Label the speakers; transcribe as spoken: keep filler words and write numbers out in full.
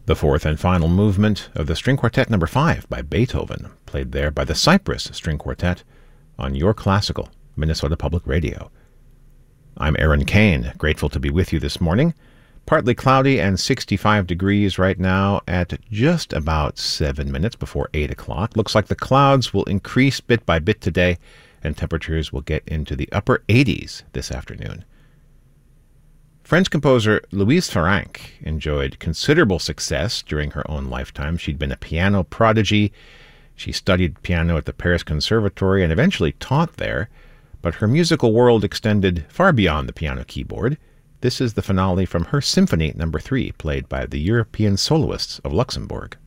Speaker 1: The fourth and final movement of the String Quartet number five by Beethoven, played there by the Cypress String Quartet on Your Classical, Minnesota Public Radio. I'm Aaron Kane, grateful to be with you this morning. Partly cloudy and sixty-five degrees right now at just about seven minutes before eight o'clock. Looks like the clouds will increase bit by bit today, and temperatures will get into the upper eighties this afternoon. French composer Louise Farrenc enjoyed considerable success during her own lifetime. She'd been a piano prodigy. She studied piano at the Paris Conservatory and eventually taught there, but her musical world extended far beyond the piano keyboard. This is the finale from her Symphony number three, played by the European Soloists of Luxembourg.